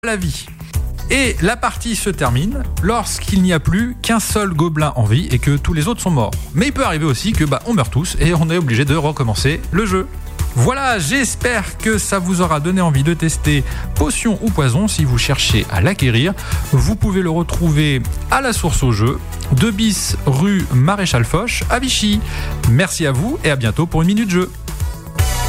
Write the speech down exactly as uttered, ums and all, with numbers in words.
la vie. Et la partie se termine lorsqu'il n'y a plus qu'un seul gobelin en vie et que tous les autres sont morts. Mais il peut arriver aussi que bah, on meurt tous et on est obligé de recommencer le jeu. Voilà, j'espère que ça vous aura donné envie de tester Potion ou Poison. Si vous cherchez à l'acquérir, vous pouvez le retrouver à la source au jeu, deux bis rue Maréchal Foch à Vichy. Merci à vous et à bientôt pour une minute jeu.